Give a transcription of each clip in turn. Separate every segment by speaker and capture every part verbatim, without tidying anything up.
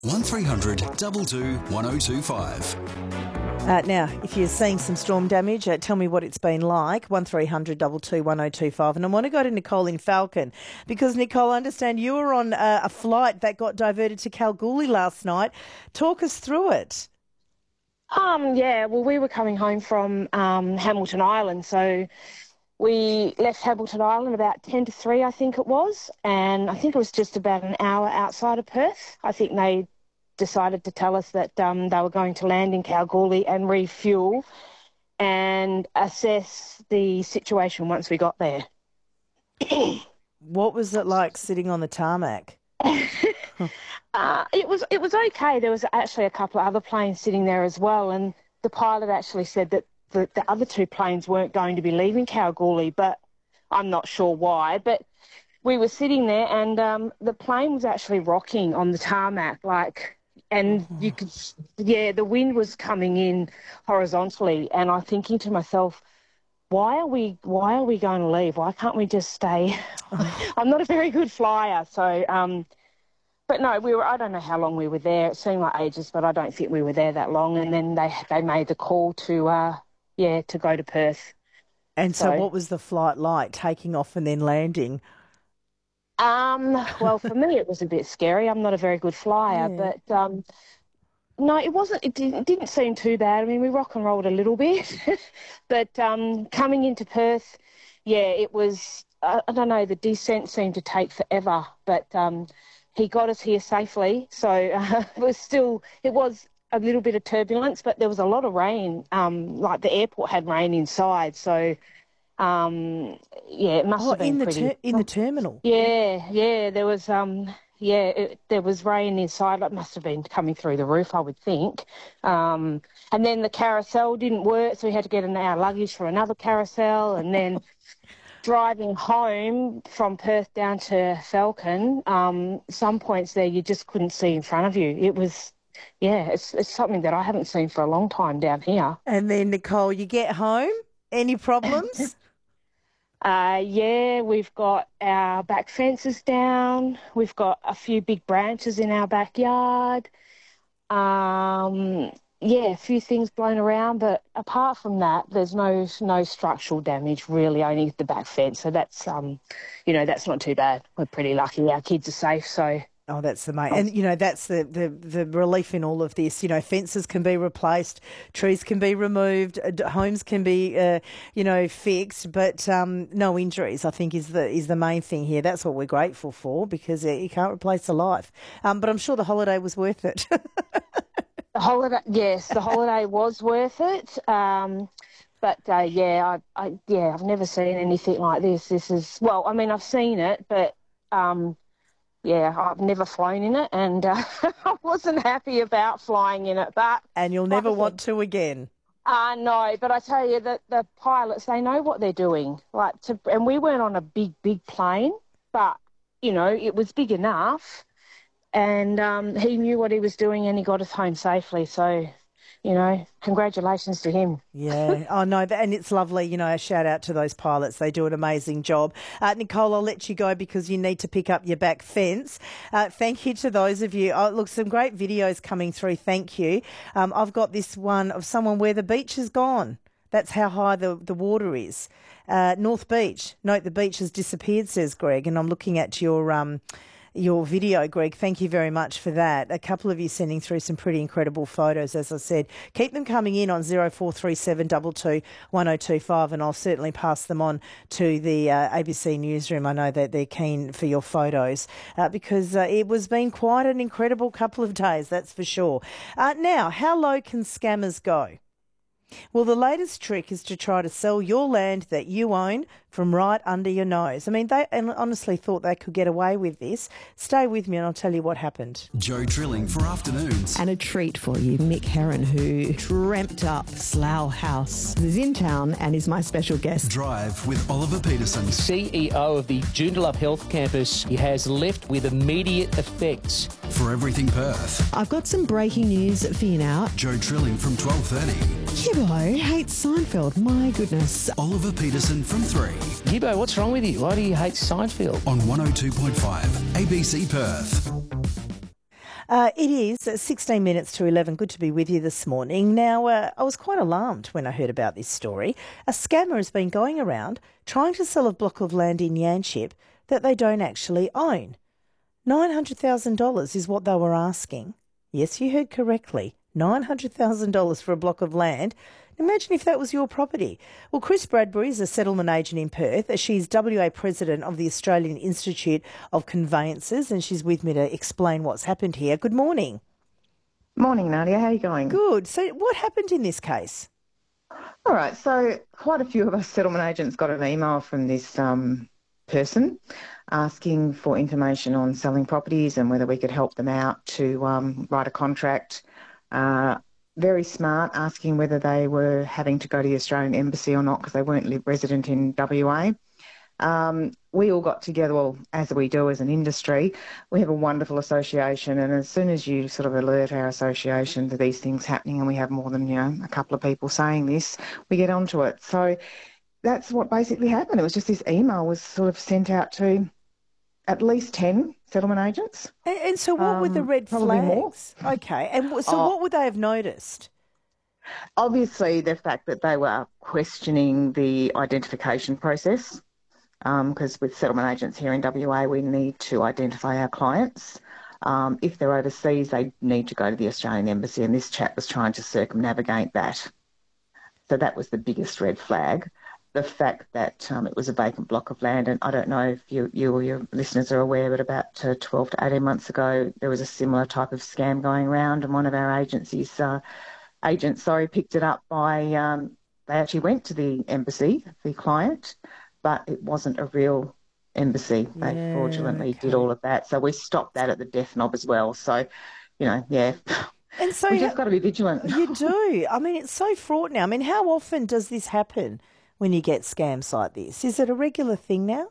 Speaker 1: one three hundred two two one oh two five.
Speaker 2: Uh, now, if you're seeing some storm damage, uh, tell me what it's been like, one three hundred two two one oh two five. And I want to go to Nicole in Falcon because, Nicole, I understand you were on uh, a flight that got diverted to Kalgoorlie last night. Talk us through it.
Speaker 3: Um, yeah, well, we were coming home from um, Hamilton Island, so we left Hamilton Island about ten to three, I think it was, and I think it was just about an hour outside of Perth. I think they decided to tell us that um, they were going to land in Kalgoorlie and refuel and assess the situation once we got there.
Speaker 2: What was it like sitting on the tarmac?
Speaker 3: uh, it was it was okay. There was actually a couple of other planes sitting there as well, and the pilot actually said that the, the other two planes weren't going to be leaving Kalgoorlie, but I'm not sure why. But we were sitting there, and um, the plane was actually rocking on the tarmac, like, and you could, yeah, the wind was coming in horizontally, and I'm thinking to myself, why are we why are we going to leave? Why can't we just stay? I'm not a very good flyer, so um, but no, we were. I don't know how long we were there. It seemed like ages, but I don't think we were there that long. And then they they made the call to uh, yeah to go to Perth.
Speaker 2: And so, so, what was the flight like, taking off and then landing?
Speaker 3: Um, well, for me, it was a bit scary. I'm not a very good flyer, yeah. but um, no, it wasn't. It didn't, it didn't seem too bad. I mean, we rock and rolled a little bit, but um, coming into Perth, yeah, it was. I, I don't know. The descent seemed to take forever, but um, he got us here safely. So uh, it was still. It was a little bit of turbulence, but there was a lot of rain. Um, like the airport had rain inside, so. Um, yeah, it must
Speaker 2: oh,
Speaker 3: have been
Speaker 2: in the
Speaker 3: pretty...
Speaker 2: Ter- in the terminal?
Speaker 3: Yeah, yeah, there was, um, yeah, it, there was rain inside. It must have been coming through the roof, I would think. Um, and then the carousel didn't work, so we had to get in our luggage for another carousel. And then driving home from Perth down to Falcon, um, some points there you just couldn't see in front of you. It was... Yeah, it's it's something that I haven't seen for a long time down here.
Speaker 2: And then, Nicole, you get home? Any problems?
Speaker 3: Uh, yeah, we've got our back fences down. We've got a few big branches in our backyard. Um, yeah, a few things blown around, but apart from that, there's no no structural damage really, only the back fence. So that's um, you know, that's not too bad. We're pretty lucky. Our kids are safe, so.
Speaker 2: Oh, that's the main, and you know that's the, the, the relief in all of this. You know, fences can be replaced, trees can be removed, homes can be, uh, you know, fixed, but um, no injuries. I think is the is the main thing here. That's what we're grateful for because you can't replace a life. Um, but I'm sure the holiday was worth it.
Speaker 3: The holiday, yes, the holiday was worth it. Um, but uh, yeah, I, I yeah, I've never seen anything like this. This is well, I mean, I've seen it, but. Um, Yeah, I've never flown in it, and uh, I wasn't happy about flying in it. But
Speaker 2: and you'll never like want to again.
Speaker 3: Uh, no, but I tell you that the pilots, they know what they're doing. Like, to, and we weren't on a big, big plane, but you know, it was big enough, and um, he knew what he was doing, and he got us home safely. So. You know, congratulations to him.
Speaker 2: Yeah. Oh, no, and it's lovely. You know, a shout out to those pilots. They do an amazing job. Uh, Nicole, I'll let you go because you need to pick up your back fence. Uh, thank you to those of you. Oh, look, some great videos coming through. Thank you. Um, I've got this one of someone where the beach is gone. That's how high the, the water is. Uh, North Beach. Note the beach has disappeared, says Greg, and I'm looking at your... Um, Your video, Greg. Thank you very much for that. A couple of you sending through some pretty incredible photos, as I said. Keep them coming in on zero four three seven two two one oh two five, and I'll certainly pass them on to the uh, A B C newsroom. I know that they're keen for your photos uh, because uh, it was been quite an incredible couple of days, that's for sure. Uh, now, how low can scammers go? Well, the latest trick is to try to sell your land that you own from right under your nose. I mean, they honestly thought they could get away with this. Stay with me and I'll tell you what happened.
Speaker 1: Joe Trilling for Afternoons.
Speaker 4: And a treat for you, Mick Heron, who dreamt up Slough House, is in town and is my special guest.
Speaker 1: Drive with Oliver Peterson.
Speaker 5: C E O of the Joondalup Health Campus. He has left with immediate effects.
Speaker 1: For everything Perth.
Speaker 4: I've got some breaking news for you now.
Speaker 1: Joe Trilling from twelve thirty.
Speaker 4: Gibbo hates Seinfeld, my goodness.
Speaker 1: Oliver Peterson from three.
Speaker 5: Gibbo, what's wrong with you? Why do you hate Seinfeld?
Speaker 1: On one oh two point five, A B C Perth.
Speaker 2: Uh, it is sixteen minutes to eleven. Good to be with you this morning. Now, uh, I was quite alarmed when I heard about this story. A scammer has been going around trying to sell a block of land in Yanchep that they don't actually own. nine hundred thousand dollars is what they were asking. Yes, you heard correctly. nine hundred thousand dollars for a block of land. Imagine if that was your property. Well, Chris Bradbury is a settlement agent in Perth. She's W A president of the Australian Institute of Conveyancers, and she's with me to explain what's happened here. Good morning.
Speaker 6: Morning, Nadia. How are you going?
Speaker 2: Good. So what happened in this case?
Speaker 6: All right. So quite a few of us settlement agents got an email from this um, person asking for information on selling properties and whether we could help them out to um, write a contract. Uh, very smart, asking whether they were having to go to the Australian Embassy or not because they weren't live resident in W A. Um, we all got together, well, as we do as an industry, we have a wonderful association, and as soon as you sort of alert our association to these things happening, and we have more than, you know, a couple of people saying this, we get onto it. So that's what basically happened. It was just this email was sort of sent out to at least ten settlement agents.
Speaker 2: And, and so what
Speaker 6: um,
Speaker 2: were the red flags? More. Okay. And w- so oh, what would they have noticed?
Speaker 6: Obviously, the fact that they were questioning the identification process, because um, with settlement agents here in W A, we need to identify our clients. Um, if they're overseas, they need to go to the Australian Embassy, and this chap was trying to circumnavigate that. So that was the biggest red flag. The fact that um, it was a vacant block of land, and I don't know if you, you or your listeners are aware, but about uh, twelve to eighteen months ago, there was a similar type of scam going around, and one of our agencies, uh, agents, sorry, picked it up by, um, they actually went to the embassy, the client, but it wasn't a real embassy. They yeah, fraudulently okay. did all of that. So we stopped that at the death knob as well. So, you know, yeah.
Speaker 2: And so
Speaker 6: we just got to be vigilant.
Speaker 2: You do. I mean, it's so fraught now. I mean, how often does this happen when you get scams like this? Is it a regular thing now?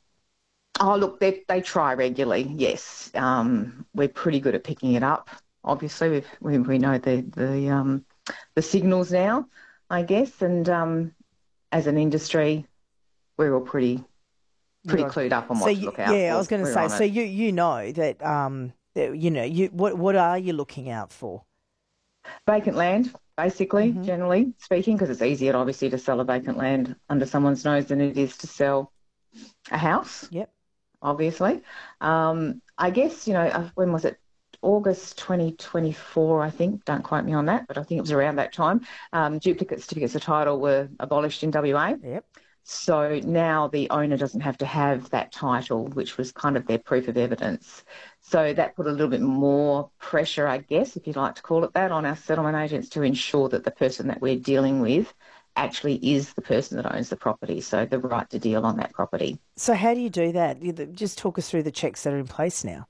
Speaker 6: Oh, look, they they try regularly, yes. Um, we're pretty good at picking it up. Obviously, we've, we we know the the um, the signals now, I guess, and um, as an industry, we're all pretty pretty clued up on what
Speaker 2: so
Speaker 6: to
Speaker 2: you,
Speaker 6: look out
Speaker 2: yeah,
Speaker 6: for.
Speaker 2: I was going to say, so you you know that um that, you know you what what are you looking out for?
Speaker 6: Vacant land, basically,
Speaker 2: mm-hmm.
Speaker 6: generally speaking, because it's easier, obviously, to sell a vacant land under someone's nose than it is to sell a house.
Speaker 2: Yep.
Speaker 6: Obviously. Um, I guess, you know, when was it? August twenty twenty-four, I think. Don't quote me on that, but I think it was around that time. Um, duplicate certificates of title were abolished in W A.
Speaker 2: Yep.
Speaker 6: So now the owner doesn't have to have that title, which was kind of their proof of evidence. So that put a little bit more pressure, I guess, if you'd like to call it that, on our settlement agents to ensure that the person that we're dealing with actually is the person that owns the property, so the right to deal on that property.
Speaker 2: So how do you do that? Just talk us through the checks that are in place now.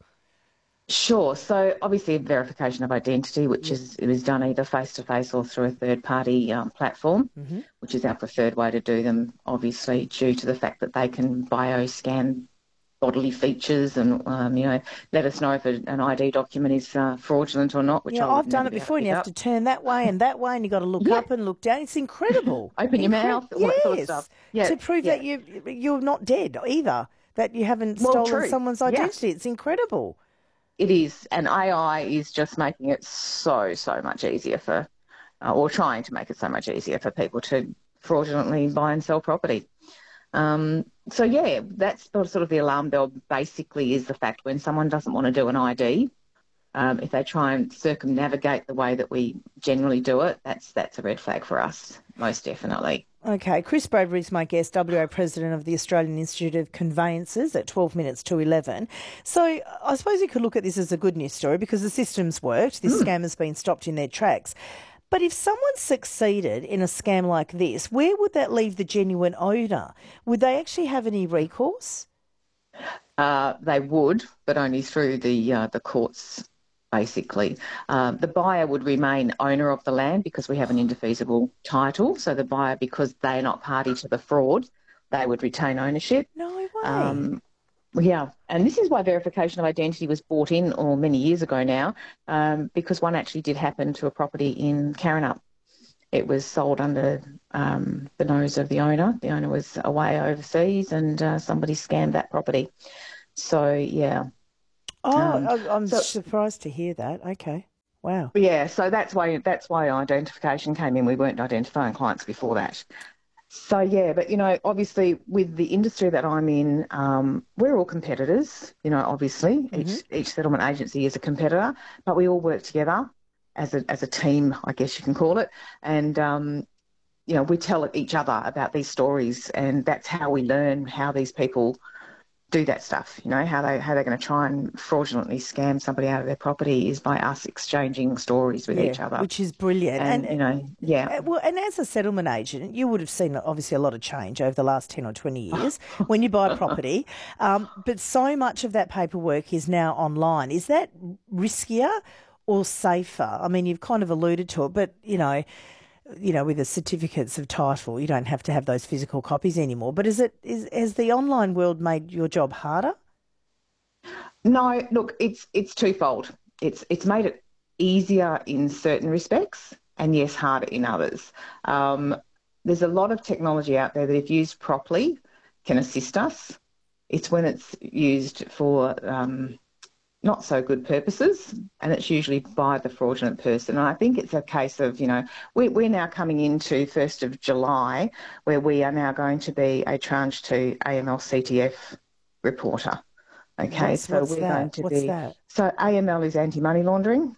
Speaker 6: Sure. So obviously verification of identity, which yep. is it is done either face-to-face or through a third-party um, platform, mm-hmm. which is our preferred way to do them, obviously, due to the fact that they can bioscan bodily features and, um, you know, let us know if a, an I D document is uh, fraudulent or not. Which
Speaker 2: yeah, I've done it before, and you have to turn that way and that way, and you've got to look yeah. up and look down. It's incredible.
Speaker 6: Open
Speaker 2: Incre-
Speaker 6: your mouth, all
Speaker 2: yes.
Speaker 6: that sort of stuff. Yeah.
Speaker 2: To prove
Speaker 6: yeah.
Speaker 2: that you, you're not dead either, that you haven't
Speaker 6: well,
Speaker 2: stolen
Speaker 6: true.
Speaker 2: someone's identity.
Speaker 6: Yeah.
Speaker 2: It's incredible.
Speaker 6: It is, and A I is just making it so, so much easier for, uh, or trying to make it so much easier for people to fraudulently buy and sell property. Um, so, yeah, that's sort of the alarm bell basically is the fact when someone doesn't want to do an I D, um, if they try and circumnavigate the way that we generally do it, that's that's a red flag for us, most definitely.
Speaker 2: Okay, Chris Bradbury is my guest, W A President of the Australian Institute of Conveyancers at twelve minutes to eleven. So I suppose you could look at this as a good news story because the system's worked. This mm. scam has been stopped in their tracks. But if someone succeeded in a scam like this, where would that leave the genuine owner? Would they actually have any recourse?
Speaker 6: Uh, they would, but only through the uh, the courts. Basically, um, the buyer would remain owner of the land because we have an indefeasible title. So the buyer, because they're not party to the fraud, they would retain ownership.
Speaker 2: No way.
Speaker 6: Um, yeah, and this is why verification of identity was brought in, or many years ago now, um, because one actually did happen to a property in Karrinyup. It was sold under um, the nose of the owner. The owner was away overseas, and uh, somebody scammed that property. So yeah.
Speaker 2: Oh,
Speaker 6: Um,
Speaker 2: I- I'm
Speaker 6: so-
Speaker 2: surprised to hear that. Okay. Wow.
Speaker 6: Yeah, so that's why that's why identification came in. We weren't identifying clients before that. So yeah, but you know, obviously with the industry that I'm in, um, we're all competitors. You know, obviously
Speaker 2: Mm-hmm.
Speaker 6: each each settlement agency is a competitor, but we all work together as a as a team, I guess you can call it. And um, you know, we tell each other about these stories, and that's how we learn how these people do that stuff. You know, how they how they're going to try and fraudulently scam somebody out of their property is by us exchanging stories with
Speaker 2: Yeah,
Speaker 6: each other.
Speaker 2: which is brilliant.
Speaker 6: And, you know, yeah.
Speaker 2: Uh, Well, and as a settlement agent, you would have seen obviously a lot of change over the last ten or twenty years when you buy a property. Um, but so much of that paperwork is now online. Is that riskier or safer? I mean, you've kind of alluded to it, but, you know, you know, with the certificates of title, you don't have to have those physical copies anymore. But is it is has the online world made your job harder?
Speaker 6: No, look, it's it's twofold. It's it's made it easier in certain respects, and yes, harder in others. Um, there's a lot of technology out there that, if used properly, can assist us. It's when it's used for um, not so good purposes, and it's usually by the fraudulent person. And I think it's a case of, you know, we, we're now coming into first of July, where we are now going to be a tranche two A M L C T F reporter. Okay,
Speaker 2: What's-
Speaker 6: so
Speaker 2: what's
Speaker 6: we're
Speaker 2: that?
Speaker 6: going to
Speaker 2: What's
Speaker 6: be.
Speaker 2: that?
Speaker 6: So A M L is anti-money laundering.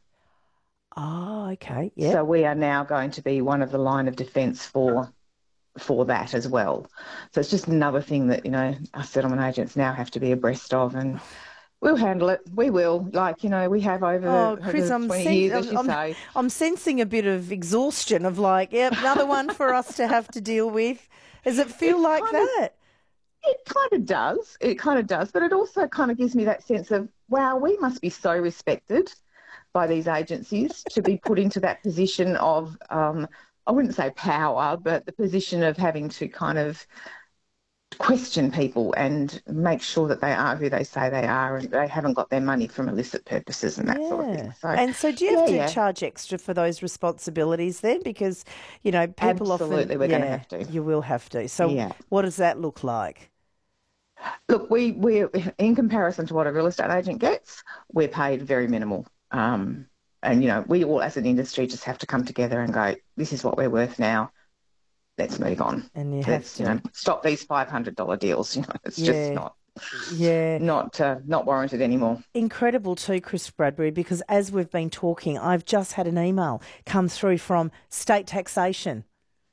Speaker 2: Oh, okay. Yeah.
Speaker 6: So we are now going to be one of the line of defence for for that as well. So it's just another thing that, you know, us settlement agents now have to be abreast of, and we'll handle it. We will. Like, you know, we have over,
Speaker 2: Oh, Chris,
Speaker 6: over
Speaker 2: I'm,
Speaker 6: twenty
Speaker 2: sen-
Speaker 6: years, as
Speaker 2: I'm,
Speaker 6: you
Speaker 2: I'm,
Speaker 6: say.
Speaker 2: I'm sensing a bit of exhaustion of like, yep, another one for us to have to deal with. Does it feel
Speaker 6: It's
Speaker 2: like
Speaker 6: kind of-
Speaker 2: that?
Speaker 6: It kind of does. It kind of does. But it also kind of gives me that sense of, wow, we must be so respected by these agencies to be put into that position of, um, I wouldn't say power, but the position of having to kind of question people and make sure that they are who they say they are, and they haven't got their money from illicit purposes and that
Speaker 2: Yeah.
Speaker 6: sort of thing. So,
Speaker 2: and so do you have
Speaker 6: yeah,
Speaker 2: to
Speaker 6: yeah.
Speaker 2: charge extra for those responsibilities then? Because, you know, people often...
Speaker 6: Absolutely, we're gonna
Speaker 2: yeah,
Speaker 6: have to.
Speaker 2: You will have to. So
Speaker 6: Yeah.
Speaker 2: what does that look like?
Speaker 6: Look, we, we're, in comparison to what a real estate agent gets, we're paid very minimal. Um, and, you know, we all as an industry just have to come together and go, this is what we're worth now. Let's move on.
Speaker 2: And you have
Speaker 6: Let's,
Speaker 2: to.
Speaker 6: you know, stop these five hundred dollars deals. You know, it's
Speaker 2: Yeah.
Speaker 6: just not
Speaker 2: Yeah.
Speaker 6: not uh, not warranted anymore.
Speaker 2: Incredible too, Chris Bradbury, because as we've been talking, I've just had an email come through from state taxation.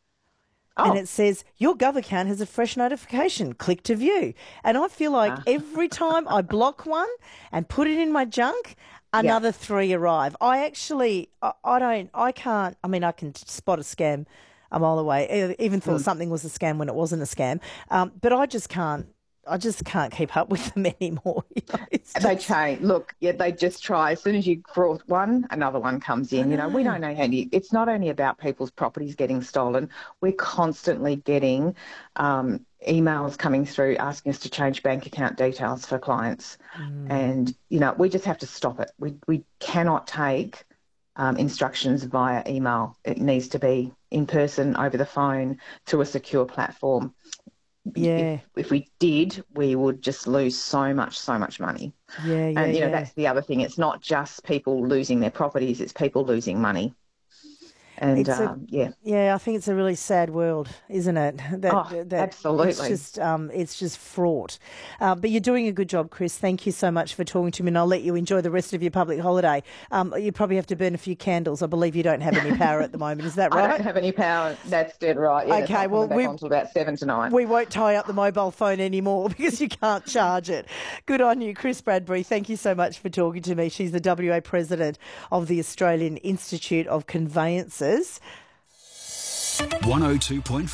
Speaker 6: Oh.
Speaker 2: And it says, your Gov account has a fresh notification. Click to view. And I feel like
Speaker 6: Ah.
Speaker 2: every time I block one and put it in my junk, another three arrive. I actually, I, I don't, I can't, I mean, I can spot a scam a mile away. I even thought something was a scam when it wasn't a scam. Um, but I just can't, I just can't keep up with them anymore. You know, it's
Speaker 6: They
Speaker 2: just-
Speaker 6: change. Look, yeah, they just try. As soon as you brought one, another one comes in. You know, we don't know how many. It's not only about people's properties getting stolen. We're constantly getting um, emails coming through asking us to change bank account details for clients, and you know, we just have to stop it. We we cannot take um, instructions via email. It needs to be in person, over the phone, through a secure platform.
Speaker 2: Yeah.
Speaker 6: If, if we did, we would just lose so much, so much money.
Speaker 2: Yeah, yeah,
Speaker 6: And, you know,
Speaker 2: yeah.
Speaker 6: that's the other thing. It's not just people losing their properties, it's people losing money. And,
Speaker 2: It's a-
Speaker 6: um, yeah.
Speaker 2: Yeah, I think it's a really sad world, isn't it? That,
Speaker 6: Oh, absolutely.
Speaker 2: It's just, um, it's just fraught. Uh, but you're doing a good job, Chris. Thank you so much for talking to me, and I'll let you enjoy the rest of your public holiday. Um, you probably have to burn a few candles. I believe you don't have any power at the moment. Is that
Speaker 6: I
Speaker 2: right?
Speaker 6: don't have any power. That's dead right. Yeah, it's
Speaker 2: Okay,
Speaker 6: not
Speaker 2: well,
Speaker 6: coming back
Speaker 2: we-
Speaker 6: on till about seven tonight.
Speaker 2: We won't tie up the mobile phone anymore because you can't charge it. Good on you, Chris Bradbury. Thank you so much for talking to me. She's the W A president of the Australian Institute of Conveyancers.
Speaker 1: one oh two point